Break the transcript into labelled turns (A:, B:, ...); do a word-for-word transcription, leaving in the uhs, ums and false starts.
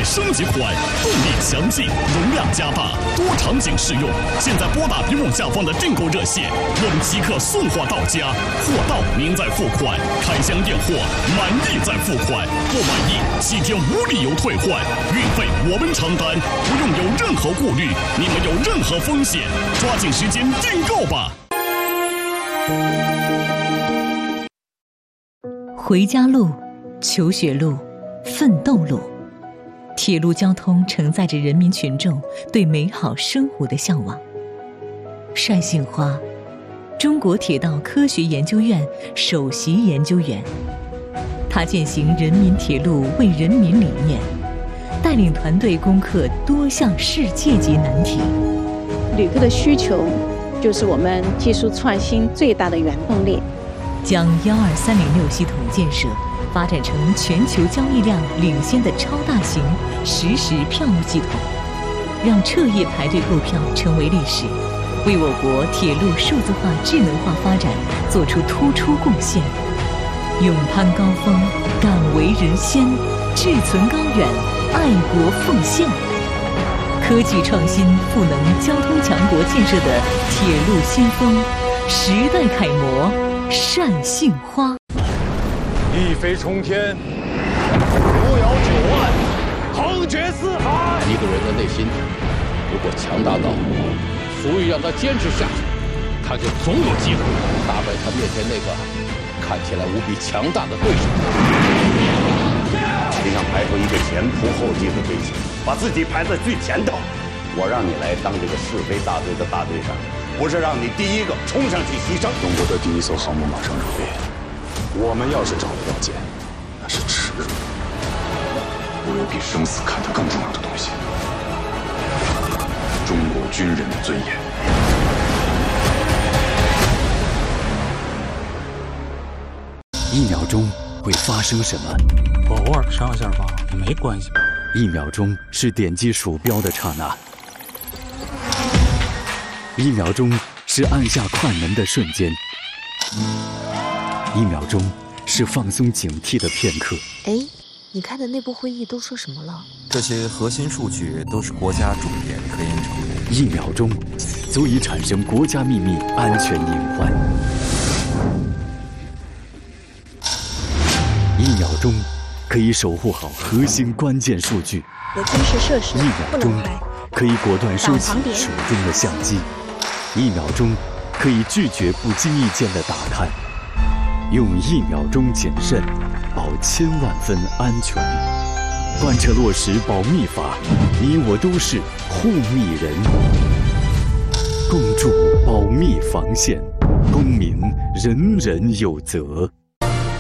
A: 升级快，动力强劲，容量加大，多场景适用。现在拨打屏幕下方的订购热线，我们即刻送货到家，货到您再付款，开箱验货，满意再付款，不满意七天无理由退换，运费我们承担，不用有任何顾虑，你们有任何风险，抓紧时间订购吧。
B: 回家路、求学路、奋斗路，铁路交通承载着人民群众对美好生活的向往。单杏花，中国铁道科学研究院首席研究员，他践行人民铁路为人民理念，带领团队攻克多项世界级难题。
C: 旅客的需求就是我们技术创新最大的原动力。
B: 将幺二三零六系统建设发展成全球交易量领先的超大型实时票务系统，让彻夜排队购票成为历史，为我国铁路数字化智能化发展做出突出贡献。勇攀高峰，敢为人先，志存高远，爱国奉献。科技创新赋能交通强国建设的铁路先锋，时代楷模单杏花。
D: 一飞冲天，扶摇九万，横绝四海。
E: 一个人的内心如果强大到足以让他坚持下去，他就总有机会打败他面前那个看起来无比强大的对手。
F: 你想排出一个前仆后继的队形，把自己排在最前头。我让你来当这个是非大队的大队长，不是让你第一个冲上去牺牲。
G: 中国的第一艘航母马上入列，我们要是找不到剑，那是耻辱。我有比生死看得更重要的东西：中国军人的尊严。
H: 一秒钟会发生什么？
I: 我偶尔上下吧，也没关系。
H: 一秒钟是点击鼠标的刹那。一秒钟是按下快门的瞬间，一秒钟是放松警惕的片刻。
J: 哎，你开的内部会议都说什么了？
K: 这些核心数据都是国家重点科研成果。
H: 一秒钟足以产生国家秘密安全隐患。一秒钟可以守护好核心关键数据。
J: 有军事设施
H: 一秒钟可以果断收起手中的相机。一秒钟可以拒绝不经意间的打探，用一秒钟谨慎保千万分安全。贯彻落实保密法，你我都是护密人，共筑保密防线，公民人人有责。